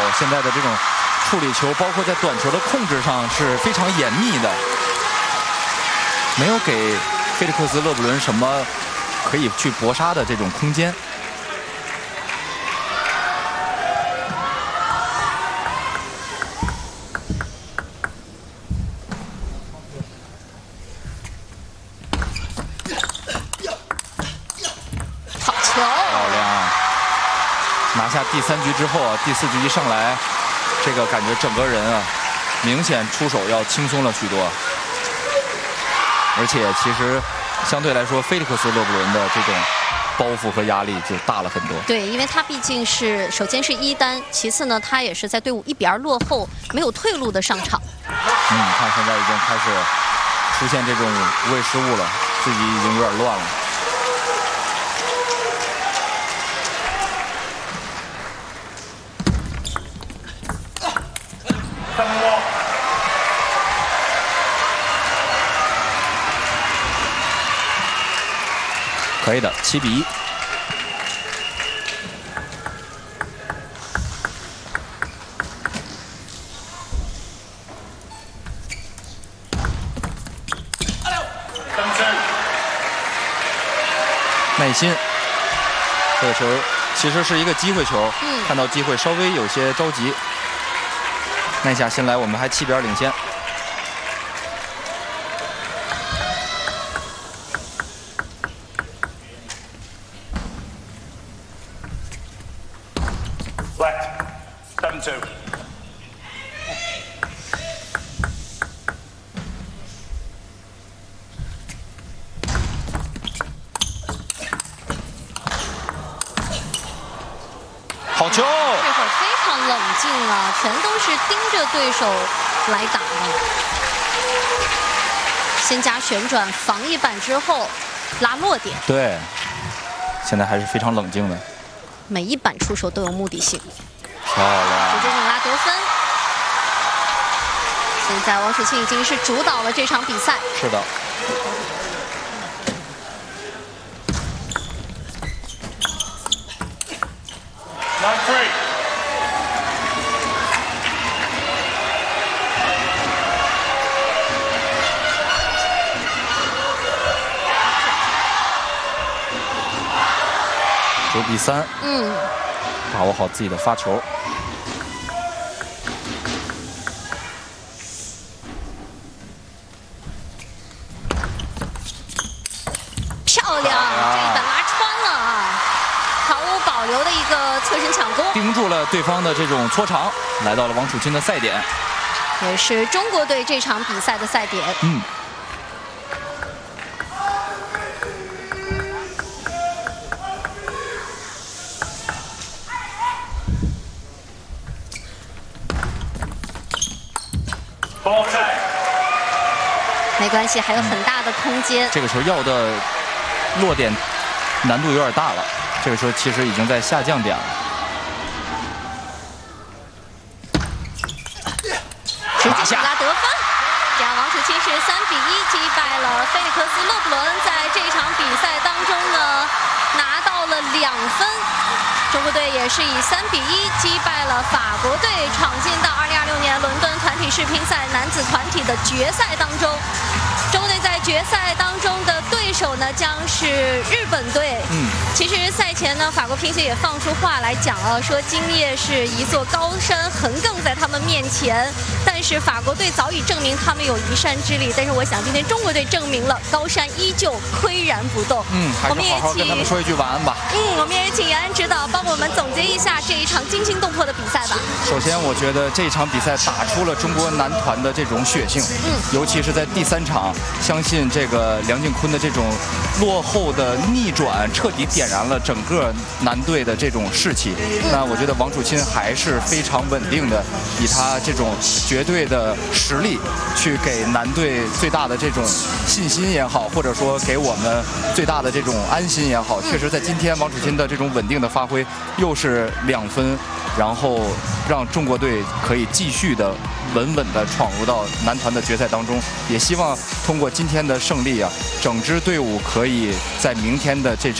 现在的这种处理球，包括在短球的控制上是非常严密的，没有给菲利克斯·勒布伦什么可以去搏杀的这种空间。 好球！ 漂亮！拿下第3局之后啊，第4局一上来，这个感觉整个人啊，明显出手要轻松了许多。而且其实相对来说，菲利克斯·勒布伦的这种包袱和压力就大了很多。 对，因为他毕竟是首先是1单，其次呢，他也是在队伍1比2落后、没有退路的上场。 看现在已经开始出现这种无谓失误了，自己已经有点乱了。可以的，7比1。耐心，这个球其实是一个机会球，看到机会稍微有些着急，耐下心来，我们还7比2领先。好球！这会儿非常冷静啊，全都是盯着对手来打的。先加旋转防一板之后拉落点。 对，现在还是非常冷静的。 每一板出手都有目的性。 漂亮！ 直接进拉得分。现在王楚钦已经是主导了这场比赛。 是的。9比3，把握好自己的发球。 漂亮，这一板拉穿了啊！毫无保留的一个侧身抢攻， 盯住了对方的这种搓长，来到了王楚钦的赛点， 也是中国队这场比赛的赛点。没关系，还有很大的空间。 这个球要的落点难度有点大了，这个球其实已经在下降点了。 直接拉得分，这样王楚钦是3比1击败了菲利克斯·勒布伦，在这场比赛当中呢拿到了2分。中国队也是以3比1击败了法国队，闯进到2026年伦敦团体世乒赛男子团体的决赛当中。中国队在决赛当中的对手呢将是日本队。其实赛前呢，法国乒协也放出话来讲了，说今夜是一座高山横亘在他们面前，但是法国队早已证明他们有移山之力。但是我想今天中国队证明了高山依旧岿然不动。 还是好好跟他们说一句晚安吧。 我们也请延安指导帮我们总结一下这一场惊心动魄的比赛吧。 首先，我觉得这场比赛打出了中国男团的这种血性，尤其是在第3场，相信这个梁靖昆的这种落后的逆转，彻底点燃了整个男队的这种士气。那我觉得王楚钦还是非常稳定的，以他这种绝对的实力去给男队最大的这种信心也好，或者说给我们最大的这种安心也好。确实，在今天王楚钦的这种稳定的发挥，又是2分，然后让中国队可以继续的稳稳的闯入到男团的决赛当中。也希望通过今天的胜利啊，整支队伍可以在明天的这场